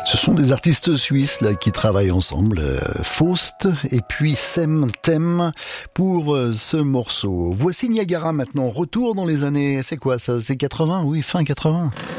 Ce sont des artistes suisses là qui travaillent ensemble, Faust et puis Sem Tem pour ce morceau. Voici Niagara maintenant, retour dans les années, c'est quoi ça? C'est 80? Oui, fin 80.